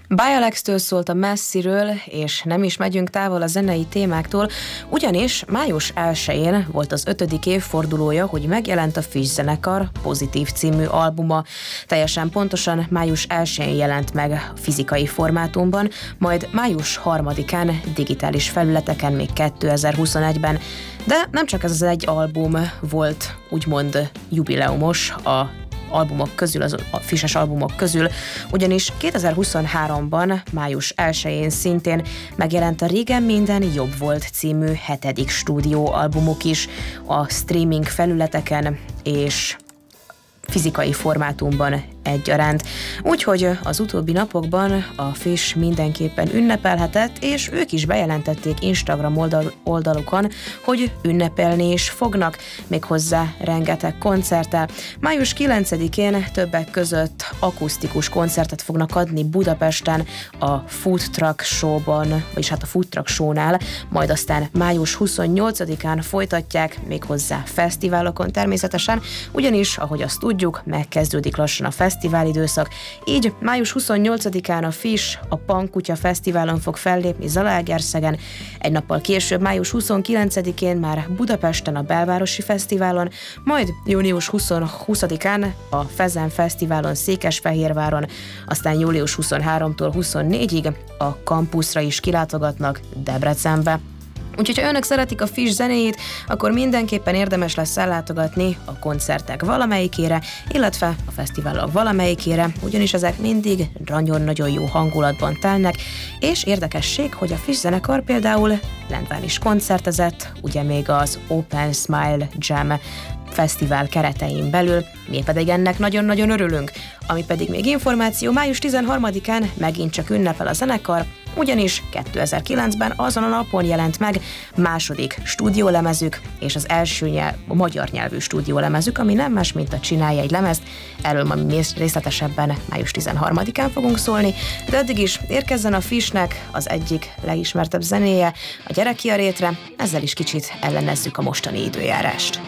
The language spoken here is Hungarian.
Bialex-től szólt a Messziről, és nem is megyünk távol a zenei témáktól, ugyanis május 1-én volt az 5. évfordulója, hogy megjelent a Fish zenekar Pozitív című albuma. Teljesen pontosan május 1-én jelent meg fizikai formátumban, majd május 3-án digitális felületeken még 2021-ben. De nem csak ez az egy album volt úgymond jubileumos albumok közül, a Fishes albumok közül, ugyanis 2023-ban, május 1-én szintén megjelent a Régen minden jobb volt című 7. stúdióalbumuk is a streaming felületeken és fizikai formátumban egyaránt. Úgyhogy az utóbbi napokban a Fish mindenképpen ünnepelhetett, és ők is bejelentették Instagram oldalukon, hogy ünnepelni is fognak, méghozzá rengeteg koncerttel. Május 9-én többek között akusztikus koncertet fognak adni Budapesten a Food Truck Show-ban, vagyis hát a Food Truck Show-nál, majd aztán május 28-án folytatják, méghozzá fesztiválokon természetesen, ugyanis, ahogy azt tudjuk, megkezdődik lassan a fesztiválidőszak, így május 28-án a Fish a Pankutya Fesztiválon fog fellépni Zalaegerszegen, egy nappal később, május 29-én már Budapesten a Belvárosi Fesztiválon, majd június 20-án a Fezen Fesztiválon Székesfehérváron, aztán július 23-tól 24-ig a Campusra is kilátogatnak Debrecenbe. Úgyhogy ha önök szeretik a Fish zenéjét, akkor mindenképpen érdemes lesz ellátogatni a koncertek valamelyikére, illetve a fesztiválok valamelyikére, ugyanis ezek mindig nagyon-nagyon jó hangulatban telnek, és érdekesség, hogy a Fish zenekar például Lendván is koncertezett, ugye még az Open Smile Jam fesztivál keretein belül, mi pedig ennek nagyon-nagyon örülünk. Ami pedig még információ, május 13-án megint csak ünnepel a zenekar, ugyanis 2009-ben azon a napon jelent meg második stúdiólemezük, és az első magyar nyelvű stúdiólemezük, ami nem más, mint a Csinálj egy lemezt. Erről ma részletesebben május 13-án fogunk szólni, de addig is érkezzen a Fishnek az egyik legismertebb zenéje, a Gyere ki a rétre, ezzel is kicsit ellenezzük a mostani időjárást.